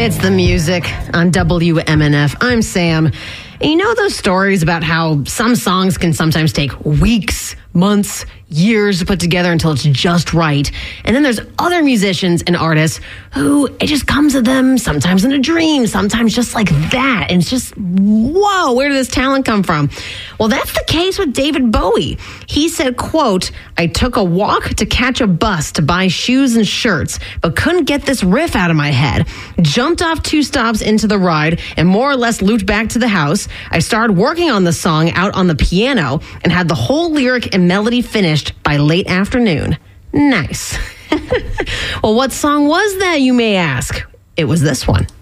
It's the music on WMNF. I'm Sam. And you know those stories about how some songs can sometimes take weeks, months, years to put together until it's just right. And then there's other musicians and artists who it just comes to them sometimes in a dream, sometimes just like that. And it's just, whoa, where did this talent come from? Well, that's the case with David Bowie. He said, quote, "I took a walk to catch a bus to buy shoes and shirts, but couldn't get this riff out of my head. Jumped off 2 stops into the ride and more or less looped back to the house. I started working on the song out on the piano and had the whole lyric and melody finished by late afternoon." Nice. Well, what song was that, you may ask? It was this one.